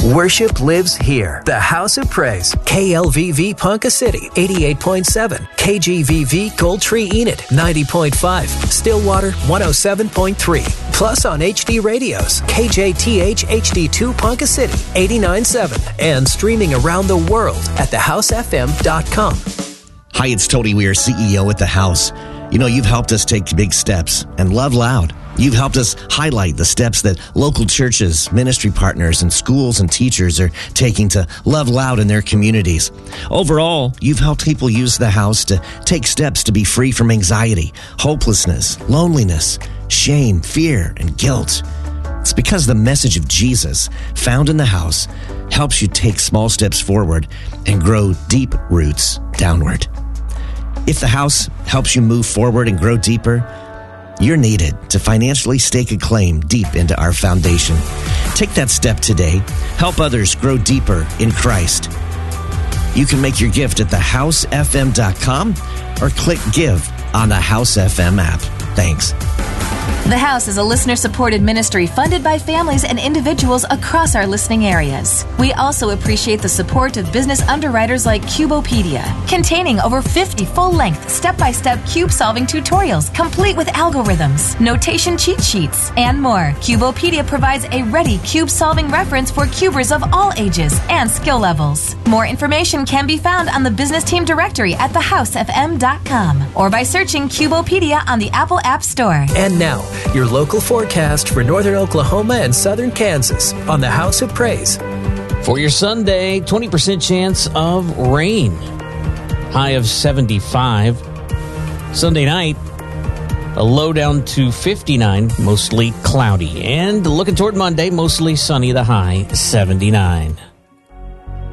Worship lives here. The House of Praise. KLVV Ponca City, 88.7. KGVV Gold Tree Enid, 90.5. Stillwater, 107.3. Plus on HD radios, KJTH HD2 Ponca City, 89.7. And streaming around the world at thehousefm.com. Hi, it's Tony Weir, CEO at The House. You know, you've helped us take big steps and love loud. You've helped us highlight the steps that local churches, ministry partners, and schools and teachers are taking to love loud in their communities. Overall, you've helped people use The House to take steps to be free from anxiety, hopelessness, loneliness, shame, fear, and guilt. It's because the message of Jesus found in The House helps you take small steps forward and grow deep roots downward. If The House helps you move forward and grow deeper, you're needed to financially stake a claim deep into our foundation. Take that step today. Help others grow deeper in Christ. You can make your gift at thehousefm.com or click Give on the House FM app. Thanks. The House is a listener-supported ministry funded by families and individuals across our listening areas. We also appreciate the support of business underwriters like Cubopedia, containing over 50 full-length, step-by-step cube-solving tutorials, complete with algorithms, notation cheat sheets, and more. Cubopedia provides a ready cube-solving reference for cubers of all ages and skill levels. More information can be found on the business team directory at thehousefm.com or by searching Cubopedia on the Apple App Store. And now, your local forecast for northern Oklahoma and southern Kansas on the House of Praise. For your Sunday, 20% chance of rain. High of 75. Sunday night, a low down to 59, mostly cloudy. And looking toward Monday, mostly sunny, the high 79.